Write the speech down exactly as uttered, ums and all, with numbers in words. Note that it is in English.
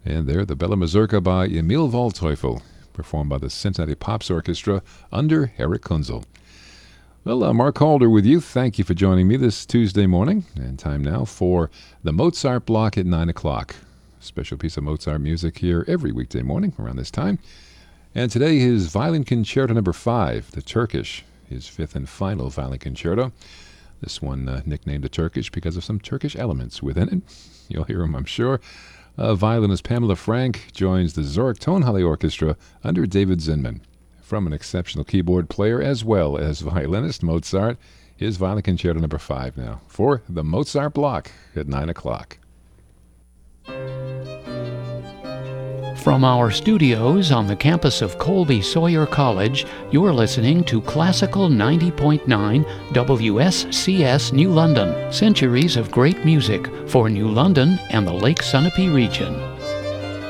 And there, the Bella Mazurka by Emil Waldteufel, performed by the Cincinnati Pops Orchestra under Eric Kunzel. Well, uh, Mark Calder with you. Thank you for joining me this Tuesday morning. And time now for the Mozart Block at nine o'clock. Special piece of Mozart music here every weekday morning around this time. And today, his Violin Concerto number five, the Turkish, his fifth and final Violin Concerto. This one uh, nicknamed the Turkish because of some Turkish elements within it. You'll hear them, I'm sure. Uh, violinist Pamela Frank joins the Zurich Tonhalle Orchestra under David Zinman. From an exceptional keyboard player as well as violinist Mozart, his Violin Concerto number five now for the Mozart Block at nine o'clock. From our studios on the campus of Colby Sawyer College, you're listening to Classical ninety point nine W S C S New London. Centuries of great music for New London and the Lake Sunapee region.